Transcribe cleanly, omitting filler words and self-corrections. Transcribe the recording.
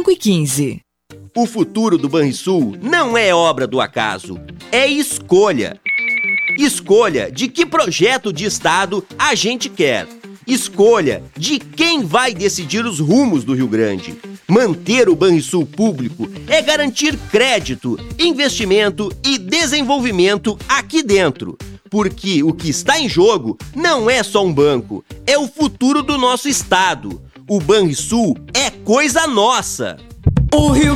5h15. O futuro do Banrisul não é obra do acaso, é escolha. Escolha de que projeto de Estado a gente quer. Escolha de quem vai decidir os rumos do Rio Grande. Manter o Banrisul público é garantir crédito, investimento e desenvolvimento aqui dentro. Porque o que está em jogo não é só um banco, é o futuro do nosso estado. O Banrisul é coisa nossa. O Rio